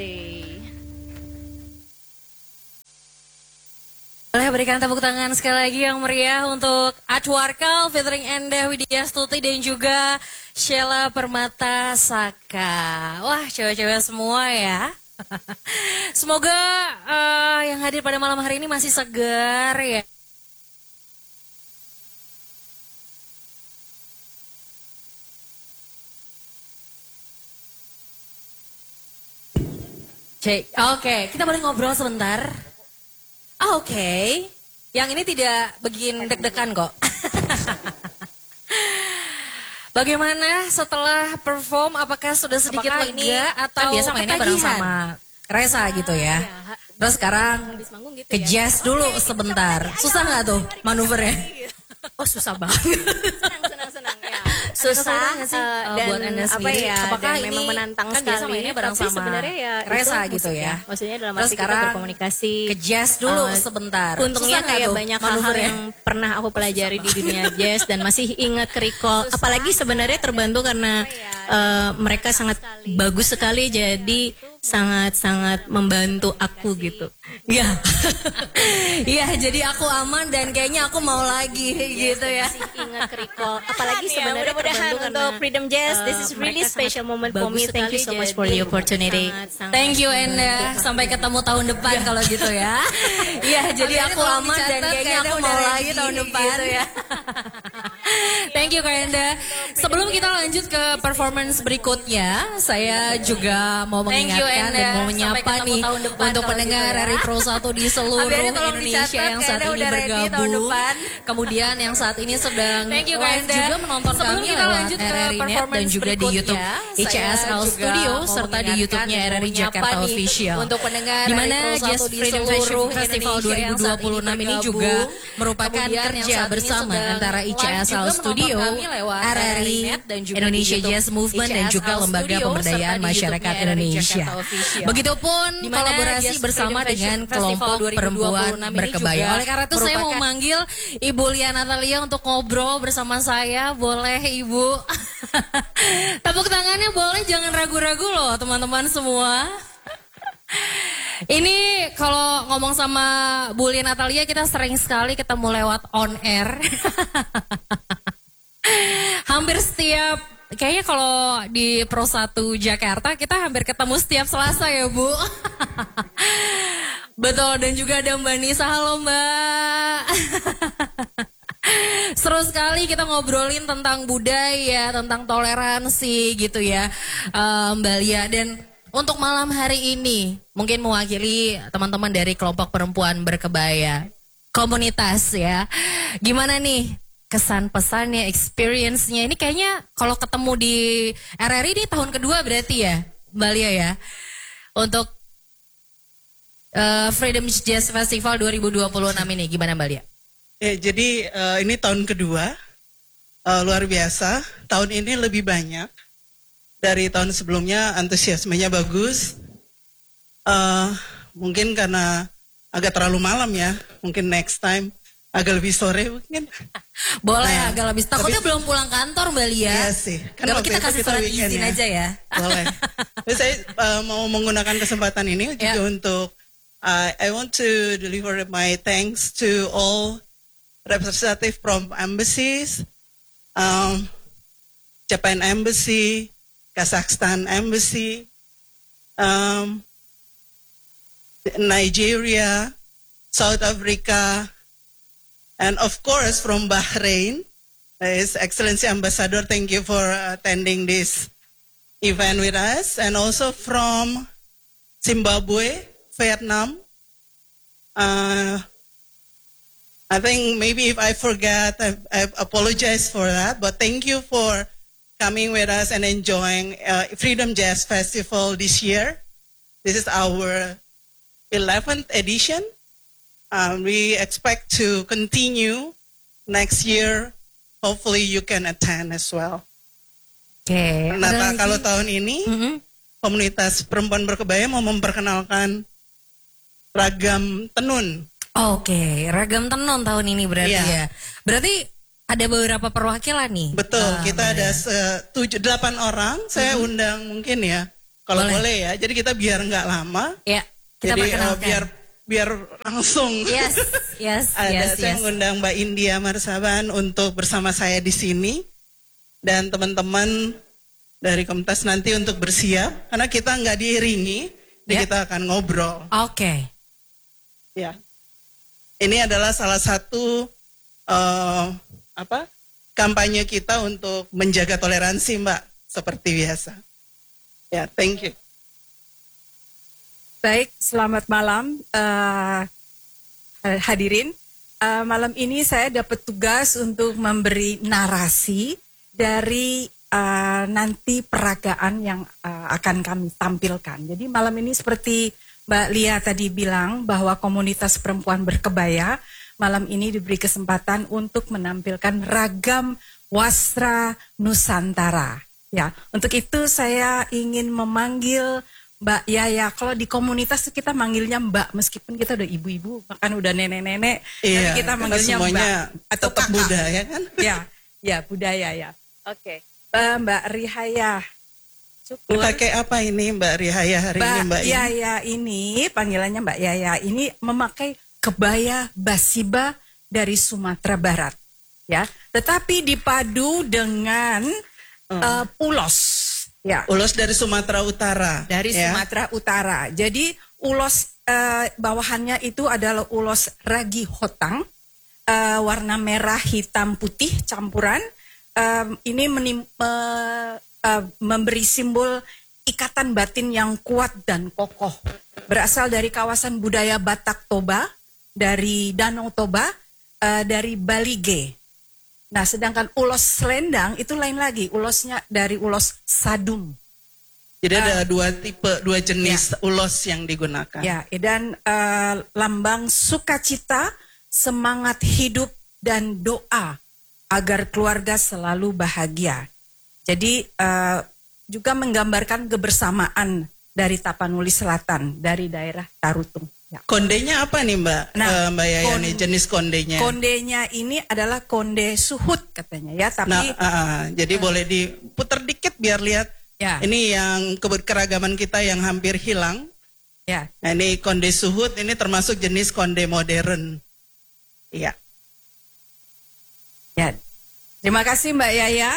kasih. Boleh berikan tepuk tangan sekali lagi yang meriah untuk Achwarkal featuring Endah Widya Stuti dan juga Sheila Permata Saka. Wah, cewek-cewek semua ya. Semoga yang hadir pada malam hari ini masih segar ya. Oke, kita boleh ngobrol sebentar. Oke. Yang ini tidak bikin deg-degan kok. Bagaimana setelah perform, apakah sudah sedikit lega atau kan biasa mainnya bareng sama Reza gitu ya? Terus sekarang ke jazz dulu sebentar. Susah nggak tuh manuvernya? Oh, susah banget. Senang ya. Susah dan buat Anda sendiri. Apakah ini memang menantang kan sekali. biasa mainnya bareng Tapi sama sebenarnya ya Reza gitu musik ya. Maksudnya dalam Terus arti kita sekarang berkomunikasi. ke jazz dulu sebentar. Untungnya Susah nggak kayak tuh banyak hal-hal yang pernah aku pelajari di dunia jazz dan masih ingat ke recall. Apalagi sebenarnya terbantu karena mereka sangat bagus sekali, jadi sangat-sangat membantu aku gitu. Iya. Iya, jadi aku aman dan kayaknya aku mau lagi gitu ya. Masih ingat ke recall. Apalagi sebenarnya terbantu karena Freedom Jazz, this is really special moment for me. Thank you so much for the opportunity. Thank you Endah. Sampai ketemu tahun depan kalau gitu ya. Iya, jadi aku aman dan kayaknya aku mau lagi tahun depan gitu ya. Thank you Kak Endah. Sebelum kita lanjut ke performance berikutnya, saya juga mau mengingatkan dan mau menyapa nih untuk pendengar dari Pro 1 di seluruh Indonesia yang saat ini bergabung. Kemudian yang saat ini sedang live juga menonton kami lewat RRI Net dan juga di YouTube ICSL Studio serta di YouTube-nya RRI Jakarta Official. Di mana Jazz Freedom Festival 2026 ini juga merupakan kerja bersama antara ICSL Studio, RRI, Indonesia Jazz Movement dan juga Lembaga Pemberdayaan Masyarakat Indonesia. Begitupun kolaborasi bersama dengan kelompok perempuan berkebaya. Oleh karena itu saya mau manggil Ibu Lia Natalia untuk ngobrol bersama saya. Boleh Ibu? Tepuk tangannya boleh, jangan ragu-ragu loh teman-teman semua. Ini kalau ngomong sama Bu Lia Natalia kita sering sekali ketemu lewat on air. Hampir setiap, kayaknya kalau di Pro 1 Jakarta kita hampir ketemu setiap Selasa ya Bu. Betul, dan juga ada Mbak Nisa. Halo Mbak. Seru sekali kita ngobrolin tentang budaya, tentang toleransi gitu ya Mbak Lia. Dan untuk malam hari ini mungkin mewakili teman-teman dari kelompok perempuan berkebaya, komunitas ya. Gimana nih kesan pesannya, experience-nya? Ini kayaknya kalau ketemu di RRI ini tahun kedua berarti ya Mbak Lia ya. Untuk Freedom Jazz Festival 2026 ini gimana Mbak Lia? Ya, jadi ini tahun kedua, luar biasa. Tahun ini lebih banyak dari tahun sebelumnya, antusiasmenya bagus. Mungkin karena agak terlalu malam ya, mungkin next time agak lebih sore mungkin. Boleh agak lebih. Takutnya belum pulang kantor Mbak Lia. Iya sih. Kan kita kasih surat izin ya. aja ya. Boleh. Jadi saya mau menggunakan kesempatan ini juga untuk I want to deliver my thanks to all representative from embassies, Japan Embassy, Kazakhstan Embassy, Nigeria, South Africa, and of course from Bahrain, His Excellency Ambassador, thank you for attending this event with us, and also from Zimbabwe, Vietnam. I think maybe if I forgot, I apologize for that, but thank you for coming with us and enjoying Freedom Jazz Festival this year. This is our 11th edition. We expect to continue next year. Hopefully you can attend as well. Oke. Nah, kalau tahun ini komunitas perempuan berkebaya mau memperkenalkan ragam tenun. Oke, ragam tenun tahun ini berarti ya. Berarti ada beberapa perwakilan nih. Betul, kita ada 8 orang. Saya undang mungkin ya kalau boleh ya. Jadi kita biar nggak lama. Ya, kita jadi perkenalkan. biar langsung. Yes. Saya mengundang Mbak India Marsaban untuk bersama saya di sini dan teman-teman dari Komunitas nanti untuk bersiap karena kita nggak diiringi, jadi kita akan ngobrol. Oke. Ya, ini adalah salah satu kampanye kita untuk menjaga toleransi, Mbak, seperti biasa. Ya, thank you. Baik, selamat malam hadirin. Malam ini saya dapat tugas untuk memberi narasi dari nanti peragaan yang akan kami tampilkan. Jadi malam ini seperti Mbak Lia tadi bilang bahwa komunitas perempuan berkebaya malam ini diberi kesempatan untuk menampilkan ragam wastra Nusantara. Ya, untuk itu saya ingin memanggil Mbak Yaya. Kalau di komunitas kita manggilnya Mbak, meskipun kita udah ibu-ibu, bahkan udah nenek-nenek, tapi kita manggilnya semuanya Mbak atau tetap kakak. budaya kan? Ya budaya ya. Oke. Mbak Rihaya. Syukur. Pakai apa ini Mbak Rihaya hari ini Mbak? Yaya ini, panggilannya Mbak Yaya ini memakai kebaya basiba dari Sumatera Barat. Ya, tetapi dipadu dengan ulos. Ya. Ulos dari Sumatera Utara. Dari Sumatera Utara. Jadi ulos bawahannya itu adalah ulos ragi hotang, warna merah, hitam, putih campuran. Ini memberi simbol ikatan batin yang kuat dan kokoh. Berasal dari kawasan budaya Batak Toba, dari Danau Toba, dari Balige. Nah, sedangkan ulos selendang itu lain lagi, ulosnya dari ulos sadung. Jadi ada dua jenis ulos yang digunakan. Ya, dan lambang sukacita, semangat hidup dan doa agar keluarga selalu bahagia. Jadi juga menggambarkan kebersamaan dari Tapanuli Selatan, dari daerah Tarutung. Ya. Kondenya apa nih Mbak? Mbak Yaya nih jenis kondenya. Kondenya ini adalah konde suhut katanya ya, tapi jadi boleh diputar dikit biar lihat. Ya. Ini yang keberagaman kita yang hampir hilang. Ya. Nah, ini konde suhut, ini termasuk jenis konde modern. Iya. Ya. Terima kasih Mbak Yaya.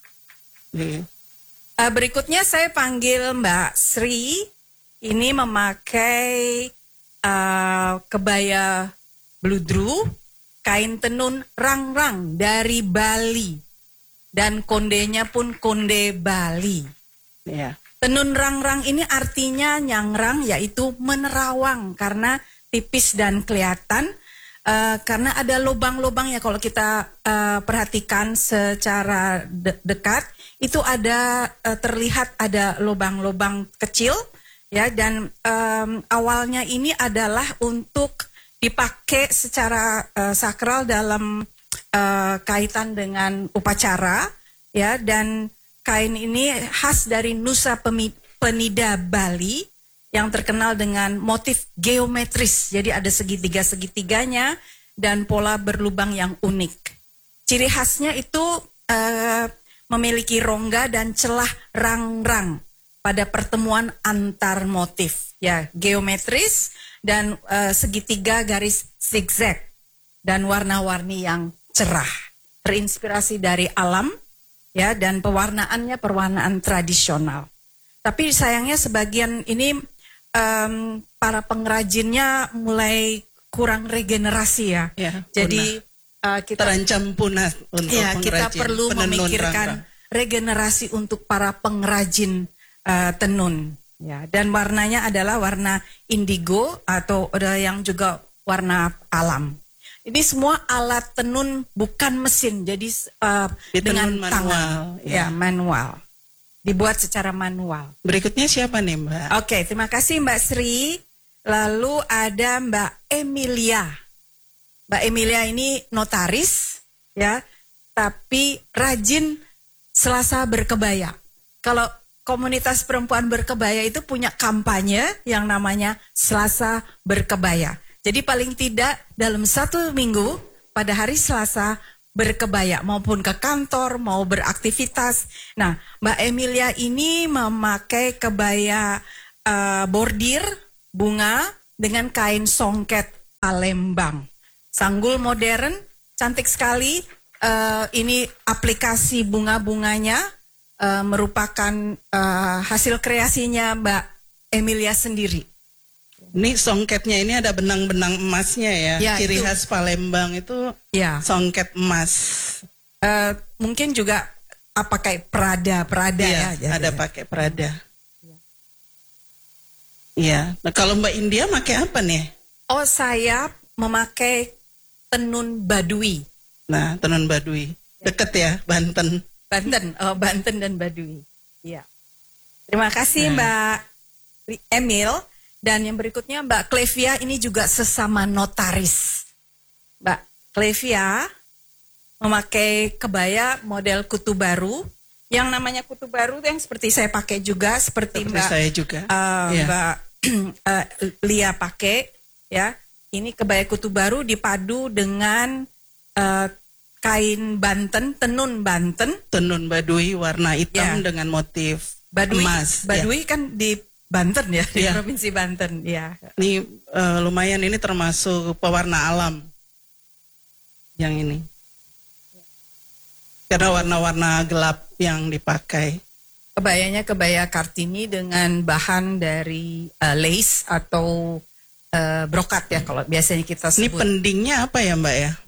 Berikutnya saya panggil Mbak Sri. Ini memakai kebaya bludru, kain tenun rang-rang dari Bali, dan kondenya pun konde Bali. Ya. Tenun rang-rang ini artinya nyangrang, yaitu menerawang karena tipis dan kelihatan. Karena ada lubang-lubang ya, kalau kita perhatikan secara dekat itu ada terlihat ada lubang-lubang kecil. Ya, dan awalnya ini adalah untuk dipakai secara sakral dalam kaitan dengan upacara, ya, dan kain ini khas dari Nusa Penida Bali yang terkenal dengan motif geometris. Jadi ada segitiga-segitiganya dan pola berlubang yang unik. Ciri khasnya itu memiliki rongga dan celah rang-rang pada pertemuan antar motif, ya, geometris dan segitiga garis zigzag dan warna-warni yang cerah, terinspirasi dari alam, ya, dan pewarnaannya perwarnaan tradisional. Tapi sayangnya sebagian ini para pengrajinnya mulai kurang regenerasi ya. Jadi kita terancam punah untuk kita perlu memikirkan regenerasi untuk para pengrajin tenun, ya, dan warnanya adalah warna indigo atau ada yang juga warna alam. Ini semua alat tenun bukan mesin, jadi dengan manual, tangan, ya, manual, dibuat secara manual. Berikutnya siapa nih Mbak? Oke, terima kasih Mbak Sri. Lalu ada Mbak Emilia. Mbak Emilia ini notaris, ya, tapi rajin Selasa berkebaya. Kalau komunitas perempuan berkebaya itu punya kampanye yang namanya Selasa berkebaya. Jadi paling tidak dalam 1 minggu pada hari Selasa berkebaya maupun ke kantor, mau beraktivitas. Nah, Mbak Emilia ini memakai kebaya bordir bunga dengan kain songket Palembang. Sanggul modern, cantik sekali. Ini aplikasi bunga-bunganya merupakan hasil kreasinya Mbak Emilia sendiri. Ini songketnya ini ada benang-benang emasnya ya. Ya, Ciri itu. khas Palembang itu Ya. songket emas. Mungkin juga pakai Prada Iya, ya. ada pakai Prada. Iya. Nah, kalau Mbak India pakai apa nih? Oh, saya memakai tenun Baduy. Nah, tenun Baduy. Deket ya, Banten. Banten dan Baduy. Iya. Terima kasih Mbak Emil. Dan yang berikutnya Mbak Clevia, ini juga sesama notaris. Mbak Clevia memakai kebaya model kutu baru. Yang namanya kutu baru yang seperti saya pakai juga, seperti Seperti Mbak saya juga. Iya. Mbak Lia pakai, ya. Ini kebaya kutu baru dipadu dengan kain Banten, tenun Banten. Tenun Baduy warna hitam Ya. dengan motif Baduy, emas. Baduy kan di Banten ya, di Ya. Provinsi Banten, ya. Ini lumayan, ini termasuk pewarna alam. Yang ini. Karena warna-warna gelap yang dipakai. Kebayanya kebaya Kartini dengan bahan dari lace atau brokat ya, kalau biasanya kita Ini sebut. pendingnya apa ya Mbak ya?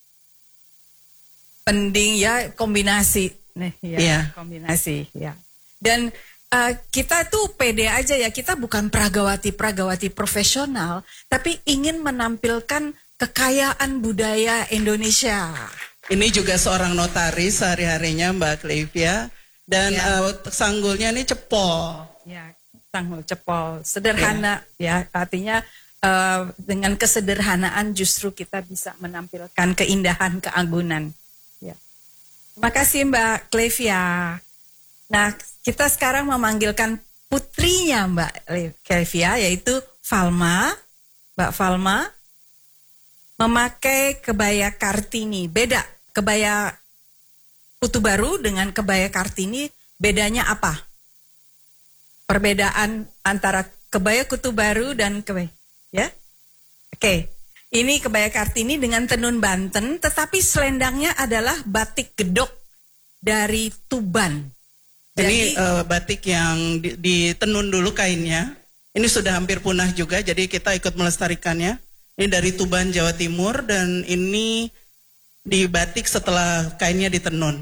Pending ya, kombinasi. Nih, ya, Iya. kombinasi ya. Dan kita tuh pede aja ya, kita bukan pragawati profesional, tapi ingin menampilkan kekayaan budaya Indonesia. Ini juga seorang notaris sehari-harinya Mbak Clevia. Dan sanggulnya ini cepol. Ya, sanggul cepol, sederhana ya, artinya dengan kesederhanaan justru kita bisa menampilkan keindahan, keagungan. Ya. Terima kasih Mbak Clevia. Nah, kita sekarang memanggilkan putrinya Mbak Clevia, yaitu Falma. Mbak Falma memakai kebaya Kartini. Beda, kebaya kutu baru dengan kebaya Kartini, bedanya apa? Perbedaan antara kebaya kutu baru dan kebaya, ya? Oke, ini kebaya Kartini dengan tenun Banten, tetapi selendangnya adalah batik gedok dari Tuban. Ini batik yang ditenun dulu kainnya. Ini sudah hampir punah juga, jadi kita ikut melestarikannya. Ini dari Tuban, Jawa Timur, dan ini dibatik setelah kainnya ditenun.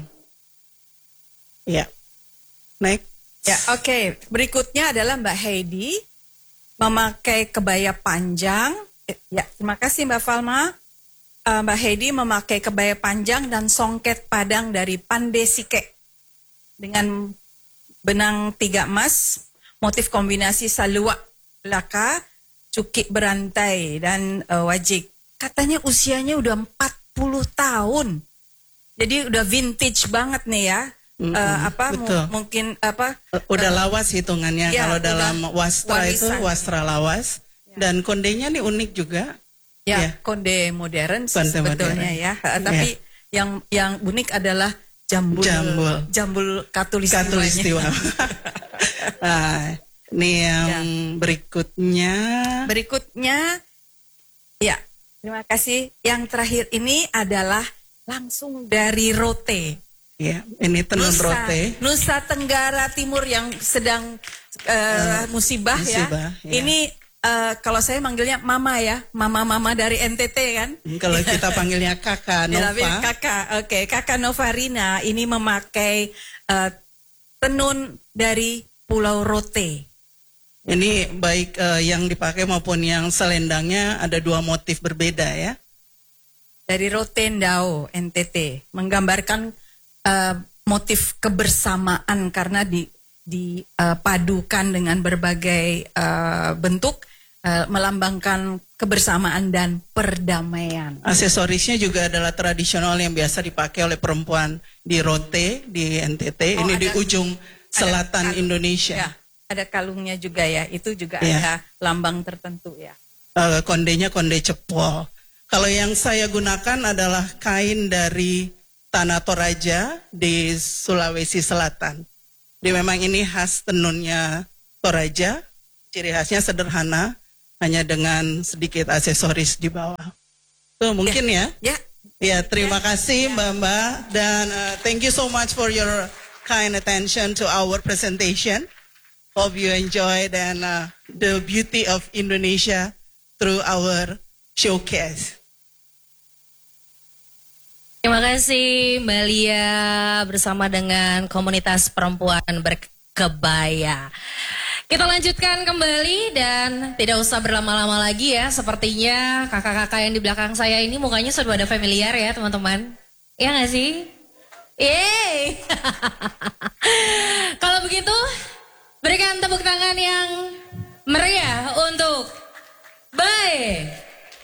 Ya, next. Ya, oke. Berikutnya adalah Mbak Heidi memakai kebaya panjang. Ya, terima kasih Mbak Falma. Mbak Heidi memakai kebaya panjang dan songket padang dari Pandesike dengan benang 3 emas, motif kombinasi salua, laka, cukik berantai dan wajik. Katanya usianya udah 40 tahun. Jadi udah vintage banget nih ya. Mungkin udah lawas hitungannya ya, kalau dalam wastra itu warisan. wastra lawas ya. Dan kondenya nih unik juga ya. Konde modern konde sebetulnya modern. Ya, tapi yang unik adalah jambul katulistiwa. Nah, ini yang berikutnya ya, terima kasih. Yang terakhir ini adalah langsung dari Rote. Ya, ini tenun Rote. Nusa Tenggara Timur yang sedang musibah ya. Ini kalau saya manggilnya mama ya, mama dari NTT kan. Kalau kita panggilnya kakak Nova. Kakak Novarina ini memakai tenun dari Pulau Rote. Ini baik yang dipakai maupun yang selendangnya ada 2 motif berbeda ya. Dari Rotendao NTT, menggambarkan motif kebersamaan karena dipadukan dengan berbagai bentuk, melambangkan kebersamaan dan perdamaian. Aksesorisnya juga adalah tradisional yang biasa dipakai oleh perempuan di Rote, di NTT. Ini di ujung selatan Indonesia. Ya, ada kalungnya juga ya, itu juga ada lambang tertentu ya. Kondenya konde cepol. Kalau yang saya gunakan adalah kain dari Tanah Toraja di Sulawesi Selatan. Jadi memang ini khas tenunnya Toraja, ciri khasnya sederhana, hanya dengan sedikit aksesoris di bawah. Tuh mungkin ya. Ya, terima kasih Mbak-mbak, dan thank you so much for your kind attention to our presentation. Hope you enjoyed and the beauty of Indonesia through our showcase. Terima kasih Mbak Lia bersama dengan komunitas perempuan berkebaya. Kita lanjutkan kembali dan tidak usah berlama-lama lagi ya. Sepertinya kakak-kakak yang di belakang saya ini mukanya sudah ada familiar ya teman-teman. Iya gak sih? Yeay! Kalau begitu berikan tepuk tangan yang meriah untuk Bae